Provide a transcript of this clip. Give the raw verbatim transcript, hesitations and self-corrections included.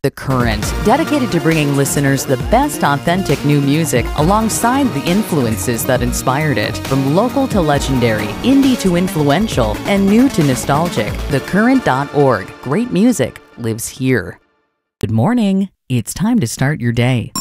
The Current, dedicated to bringing listeners the best authentic new music alongside the influences that inspired it. From local to legendary, indie to influential, and new to nostalgic, the current dot org. Great music lives here. Good morning. It's time to start your day.